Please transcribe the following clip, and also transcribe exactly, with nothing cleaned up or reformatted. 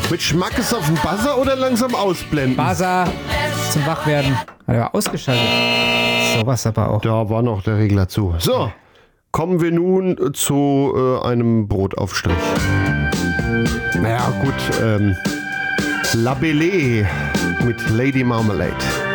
Mit Schmackes auf dem Buzzer oder langsam ausblenden? Buzzer zum Wachwerden. Hat er ausgeschaltet. Sowas aber auch. Da war noch der Regler zu. So, kommen wir nun zu äh, einem Brotaufstrich. Naja, gut, ähm, La Belle mit Lady Marmalade.